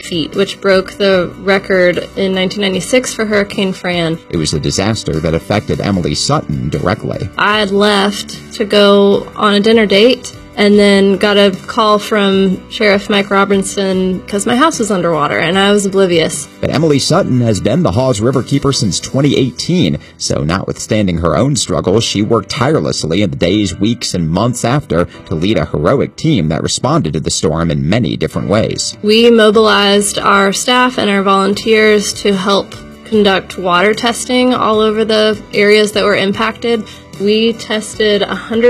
feet, which broke the record in 1996 for Hurricane Fran. It was a disaster that affected Emily Sutton directly. I had left to go on a dinner date and then got a call from Sheriff Mike Robinson because my house was underwater, and I was oblivious. But Emily Sutton has been the Hawes River Keeper since 2018, so notwithstanding her own struggles, she worked tirelessly in the days, weeks, and months after to lead a heroic team that responded to the storm in many different ways. We mobilized our staff and our volunteers to help conduct water testing all over the areas that were impacted. We tested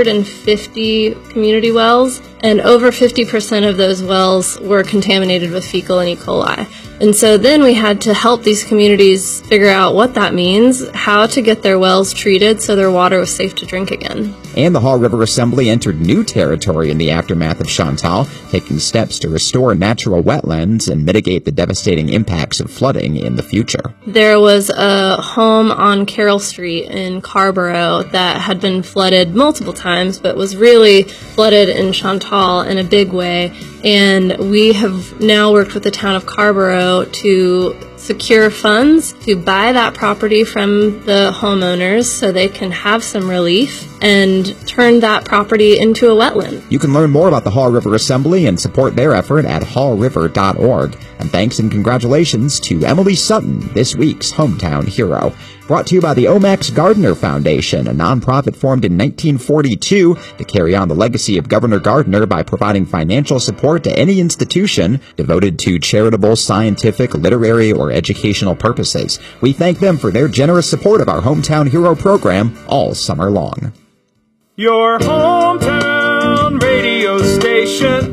150 community wells, and over 50% of those wells were contaminated with fecal and E. coli. And so then we had to help these communities figure out what that means, how to get their wells treated so their water was safe to drink again. And the Haw River Assembly entered new territory in the aftermath of Chantal, taking steps to restore natural wetlands and mitigate the devastating impacts of flooding in the future. There was a home on Carroll Street in Carrboro that had been flooded multiple times, but was really flooded in Chantal in a big way. And we have now worked with the town of Carrboro to secure funds to buy that property from the homeowners so they can have some relief and turn that property into a wetland. You can learn more about the Haw River Assembly and support their effort at hawriver.org. And thanks and congratulations to Emily Sutton, this week's Hometown Hero. Brought to you by the Omax Gardner Foundation, a nonprofit formed in 1942 to carry on the legacy of Governor Gardner by providing financial support to any institution devoted to charitable, scientific, literary, or educational purposes. We thank them for their generous support of our Hometown Hero program all summer long. Your hometown radio station,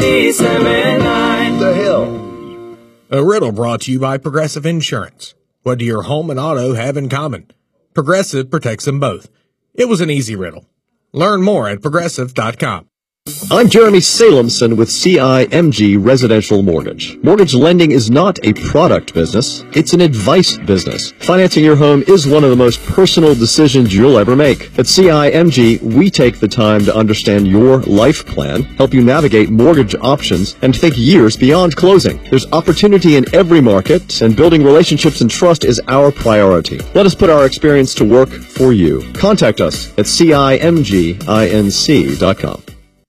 97.9 The Hill. A riddle brought to you by Progressive Insurance. What do your home and auto have in common? Progressive protects them both. It was an easy riddle. Learn more at Progressive.com. I'm Jeremy Salemson with CIMG Residential Mortgage. Mortgage lending is not a product business, it's an advice business. Financing your home is one of the most personal decisions you'll ever make. At CIMG, we take the time to understand your life plan, help you navigate mortgage options, and think years beyond closing. There's opportunity in every market, and building relationships and trust is our priority. Let us put our experience to work for you. Contact us at CIMGINC.com.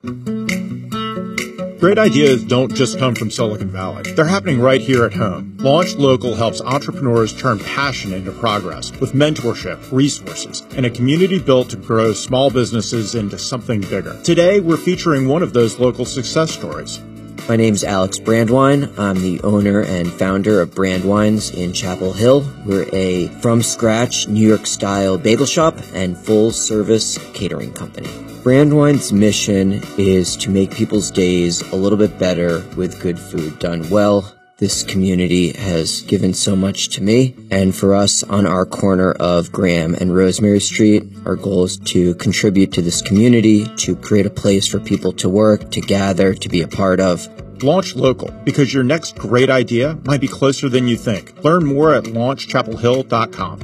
Great ideas don't just come from Silicon Valley. They're happening right here at home. Launch Local helps entrepreneurs turn passion into progress with mentorship, resources, and a community built to grow small businesses into something bigger. Today, we're featuring one of those local success stories. My name's Alex Brandwine. I'm the owner and founder of Brandwines in Chapel Hill. We're a from-scratch New York-style bagel shop and full-service catering company. Brandwine's mission is to make people's days a little bit better with good food done well. This community has given so much to me, and for us on our corner of Graham and Rosemary Street, our goal is to contribute to this community, to create a place for people to work, to gather, to be a part of. Launch Local, because your next great idea might be closer than you think. Learn more at launchchapelhill.com.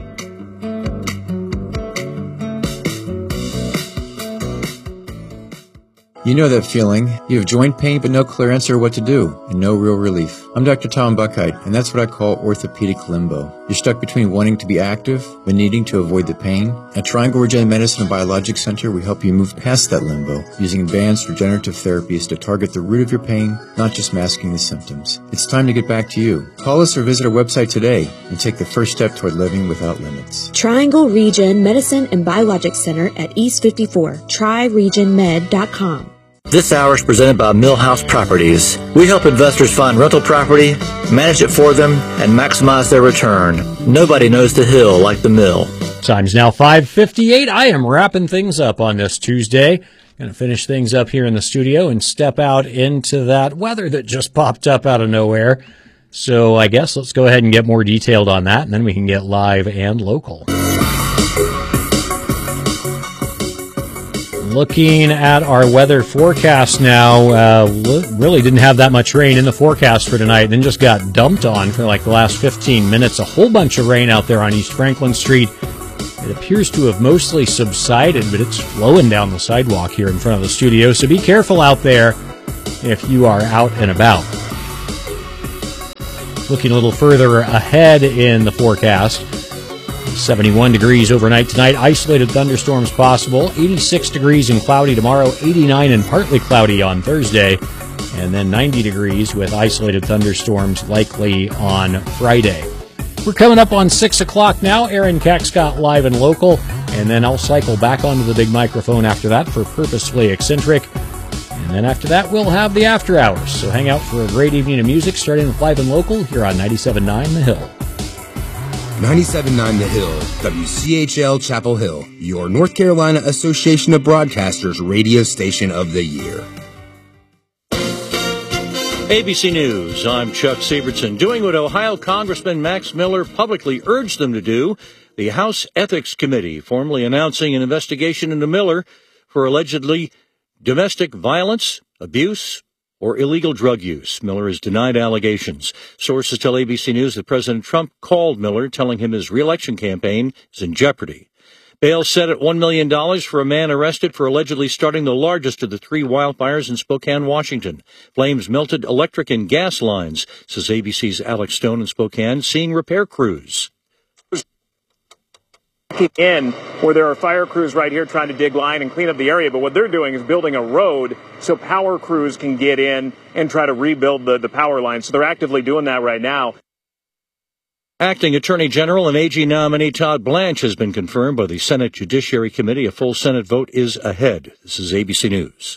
You know that feeling. You have joint pain but no clear answer what to do and no real relief. I'm Dr. Tom Buckheit, and that's what I call orthopedic limbo. You're stuck between wanting to be active but needing to avoid the pain. At Triangle Regenerative Medicine and Biologic Center, we help you move past that limbo using advanced regenerative therapies to target the root of your pain, not just masking the symptoms. It's time to get back to you. Call us or visit our website today and take the first step toward living without limits. Triangle Regen Medicine and Biologic Center at East 54, TriRegionMed.com. This hour is presented by Millhouse Properties. We help investors find rental property, manage it for them, and maximize their return. Nobody knows the hill like the mill. Time's now 5:58. I am wrapping things up on this Tuesday. Going to finish things up here in the studio and step out into that weather that just popped up out of nowhere. So I guess let's go ahead and get more detailed on that, and then we can get live and local. Looking at our weather forecast now, really didn't have that much rain in the forecast for tonight, then just got dumped on for like the last 15 minutes. A whole bunch of rain out there on East Franklin Street. It appears to have mostly subsided, but it's flowing down the sidewalk here in front of the studio, so be careful out there if you are out and about. Looking a little further ahead in the forecast, 71 degrees overnight tonight, isolated thunderstorms possible, 86 degrees and cloudy tomorrow, 89 and partly cloudy on Thursday, and then 90 degrees with isolated thunderstorms likely on Friday. We're coming up on 6 o'clock now. Aaron Caxcott live and local, and then I'll cycle back onto the big microphone after that for Purposefully Eccentric. And then after that, we'll have the after hours. So hang out for a great evening of music, starting with live and local here on 97.9 The Hill. 97.9 The Hill, WCHL Chapel Hill, your North Carolina Association of Broadcasters radio station of the year. ABC News, I'm Chuck Sievertson. Doing what Ohio Congressman Max Miller publicly urged them to do, the House Ethics Committee formally announcing an investigation into Miller for allegedly domestic violence, abuse, or illegal drug use. Miller has denied allegations. Sources tell ABC News that President Trump called Miller, telling him his re-election campaign is in jeopardy. Bail set at $1 million for a man arrested for allegedly starting the largest of the three wildfires in Spokane, Washington. Flames melted electric and gas lines, says ABC's Alex Stone in Spokane, seeing repair crews. In where there are fire crews right here trying to dig line and clean up the area, but what they're doing is building a road so power crews can get in and try to rebuild the power line. So they're actively doing that right now. Acting Attorney General and AG nominee Todd Blanche has been confirmed by the Senate Judiciary Committee. A full Senate vote is ahead. This is ABC News.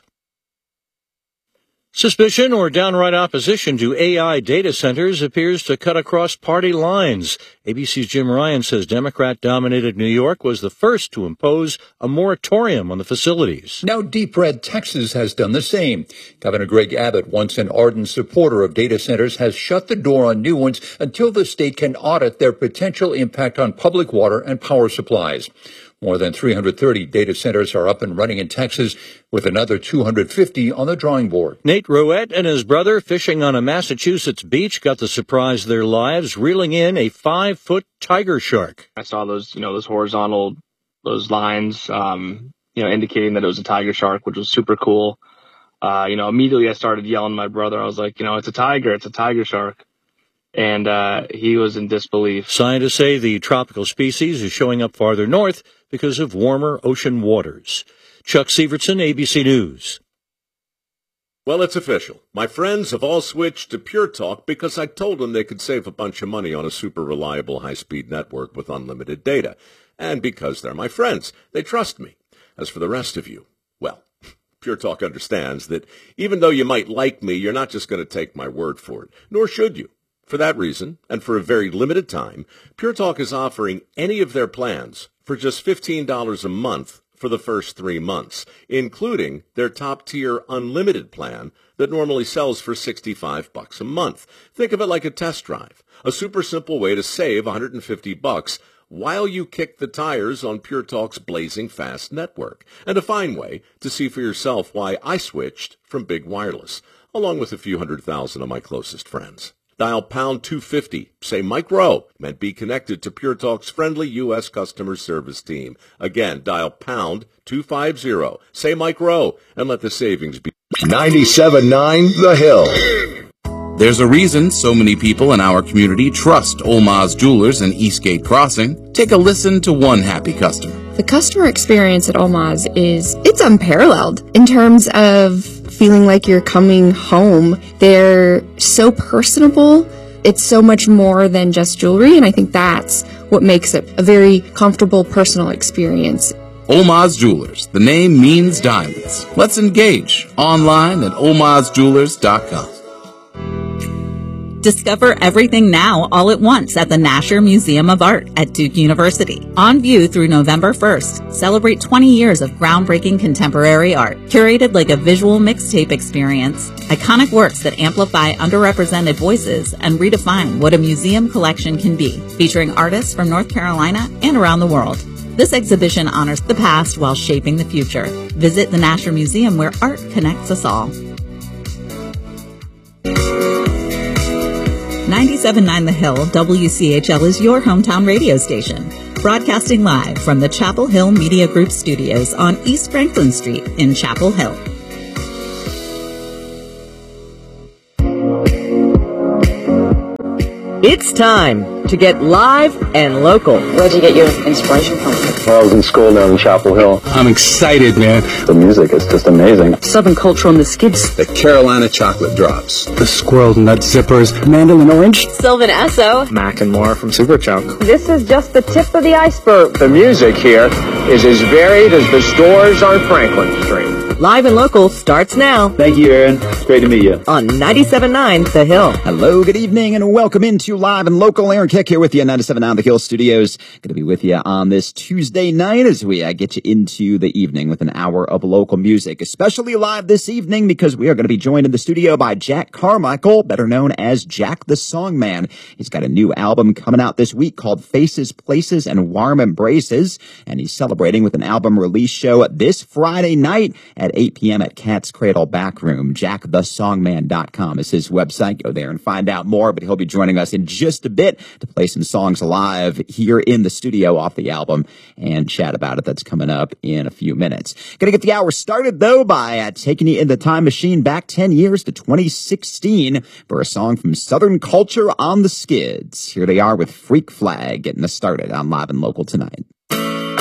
Suspicion or downright opposition to AI data centers appears to cut across party lines. ABC's Jim Ryan says Democrat-dominated New York was the first to impose a moratorium on the facilities. Now Deep Red Texas has done the same. Governor Greg Abbott, once an ardent supporter of data centers, has shut the door on new ones until the state can audit their potential impact on public water and power supplies. More than 330 data centers are up and running in Texas, with another 250 on the drawing board. Nate Rouette and his brother, fishing on a Massachusetts beach, got the surprise of their lives, reeling in a 5-foot tiger shark. I saw those horizontal, those lines, indicating that it was a tiger shark, which was super cool. Immediately I started yelling at my brother. I was like, it's a tiger shark. And he was in disbelief. Scientists say the tropical species is showing up farther north because of warmer ocean waters. Chuck Sievertson, ABC News. Well, it's official. My friends have all switched to Pure Talk because I told them they could save a bunch of money on a super reliable high-speed network with unlimited data. And because they're my friends, they trust me. As for the rest of you, well, Pure Talk understands that even though you might like me, you're not just going to take my word for it, nor should you. For that reason, and for a very limited time, Pure Talk is offering any of their plans for just $15 a month for the first 3 months, including their top-tier unlimited plan that normally sells for $65 a month. Think of it like a test drive, a super simple way to save $150 while you kick the tires on Pure Talk's blazing fast network, and a fine way to see for yourself why I switched from Big Wireless, along with a few 100,000 of my closest friends. Dial pound 250, say Mike Rowe, and be connected to Pure Talk's friendly U.S. customer service team. Again, dial pound 250, say Mike Rowe, and let the savings be 97.9 The Hill. There's a reason so many people in our community trust Olmaz Jewelers in Eastgate Crossing. Take a listen to one happy customer. The customer experience at Olmaz it's unparalleled in terms of feeling like you're coming home. They're so personable. It's so much more than just jewelry, and I think that's what makes it a very comfortable, personal experience. Olmaz Jewelers. The name means diamonds. Let's engage online at olmazjewelers.com. Discover everything now all at once at the Nasher Museum of Art at Duke University. On view through November 1st. Celebrate 20 years of groundbreaking contemporary art, curated like a visual mixtape experience. Iconic works that amplify underrepresented voices and redefine what a museum collection can be, featuring artists from North Carolina and around the world. This exhibition honors the past while shaping the future. Visit the Nasher Museum, where art connects us all. 97.9 The Hill, WCHL is your hometown radio station. Broadcasting live from the Chapel Hill Media Group studios on East Franklin Street in Chapel Hill. It's time to get live and local. Where'd you get your inspiration from? Well, I was in school down in Chapel Hill. I'm excited, man. The music is just amazing. Southern culture on the skids. The Carolina chocolate drops. The squirrel nut zippers. Mandolin orange. Sylvan Esso. Mac and more from Superchunk. This is just the tip of the iceberg. The music here is as varied as the stores on Franklin Street. Live and local starts now. Thank you, Aaron. Great to meet you. On 97.9 The Hill. Hello, good evening, and welcome into Live and Local. Aaron Kick here with you at 97.9 The Hill Studios. Going to be with you on this Tuesday night as we get you into the evening with an hour of local music. Especially live this evening because we are going to be joined in the studio by Jack Carmichael, better known as Jack the Songman. He's got a new album coming out this week called Faces, Places, and Warm Embraces, and he's celebrating with an album release show this Friday night at 8 p.m. at Cat's Cradle Backroom. JackTheSongman.com is his website. Go there and find out more, but he'll be joining us in just a bit to play some songs live here in the studio off the album and chat about it. That's coming up in a few minutes. Gonna get the hour started, though, by taking you in the time machine back 10 years to 2016 for a song from Southern Culture on the Skids. Here they are with Freak Flag, getting us started on Live and Local tonight.